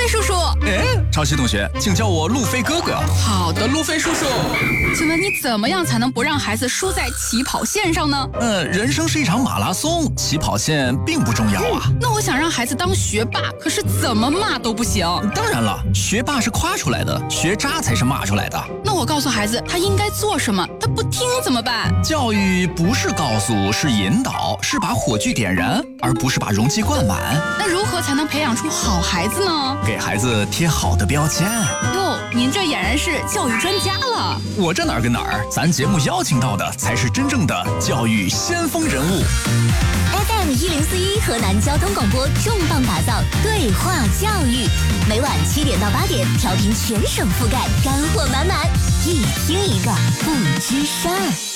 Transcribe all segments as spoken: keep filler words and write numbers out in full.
叔叔。 哎，潮汐同学，请叫我路飞哥哥。 好的，路飞叔叔。请问你怎么样才能不让孩子输在起跑线上呢？ 呃，人生是一场马拉松，起跑线并不重要啊。 嗯、那我想让孩子当学霸，可是怎么骂都不行。 当然了，学霸是夸出来的，学渣才是骂出来的。 那我告诉孩子他应该做什么，他不听怎么办？ 教育不是告诉，是引导，是把火炬点燃，而不是把容器灌满。 那如何才能培养出好孩子呢？ 给孩子贴好的标签。 哟，您这俨然是教育专家了。 我这哪儿跟哪儿，咱节目邀请到的才是真正的教育先锋人物。 F M 一零四一河南交通广播重磅打造对话教育，每晚七点到八点，调频全省覆盖，干货满满，一听一个不吱声。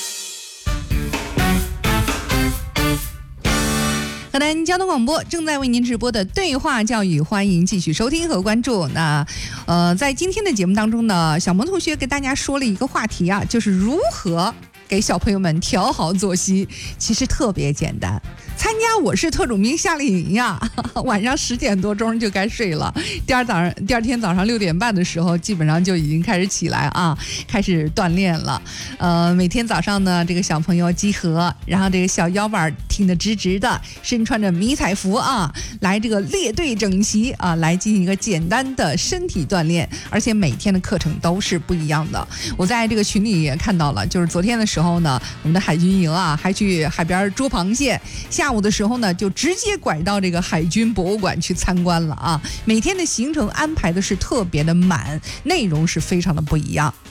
河南交通广播正在为您直播的对话教育，欢迎继续收听和关注。那呃，在今天的节目当中呢，小萌同学给大家说了一个话题啊，就是如何给小朋友们调好作息。其实特别简单，参加我是特种兵夏令营呀，晚上十点多钟就该睡了，第二早上第二天早上六点半的时候，基本上就已经开始起来啊，开始锻炼了。呃，每天早上呢，这个小朋友集合，然后这个小腰板挺得直直的，身穿着迷彩服啊，来这个列队整齐啊，来进行一个简单的身体锻炼，而且每天的课程都是不一样的。我在这个群里也看到了，就是昨天的时候呢，我们的海军营啊，还去海边捉螃蟹，下午的时候呢，就直接拐到这个海军博物馆去参观了啊。每天的行程安排的是特别的满，内容是非常的不一样。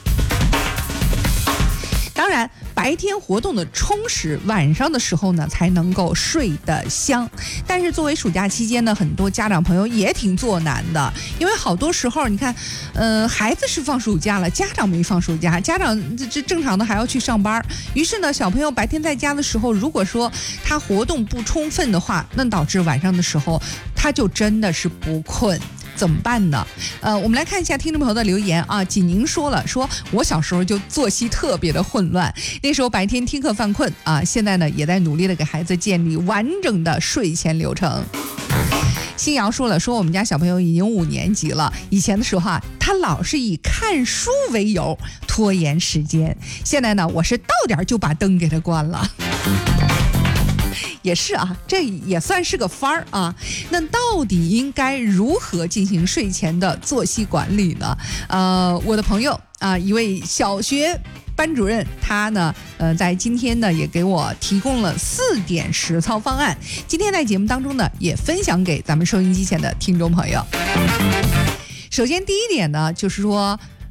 当然，白天活动的充实，晚上的时候呢才能够睡得香。但是作为暑假期间呢，很多家长朋友也挺作难的，因为好多时候你看，呃，孩子是放暑假了，家长没放暑假，家长这这正常的还要去上班。于是呢，小朋友白天在家的时候，如果说他活动不充分的话，那导致晚上的时候他就真的是不困。怎么办呢？呃，我们来看一下听众朋友的留言啊。锦宁说了，说我小时候就作息特别的混乱，那时候白天听课犯困啊，现在呢也在努力的给孩子建立完整的睡前流程。新瑶说了，说我们家小朋友已经五年级了，以前的时候啊，他老是以看书为由拖延时间，现在呢，我是到点就把灯给他关了。也是啊，这也算是个法儿啊。那到底应该如何进行睡前的作息管理呢？呃，我的朋友啊，一位小学班主任，他呢，呃，在今天呢也给我提供了四点实操方案。今天在节目当中呢，也分享给咱们收音机前的听众朋友。首先第一点呢，就是说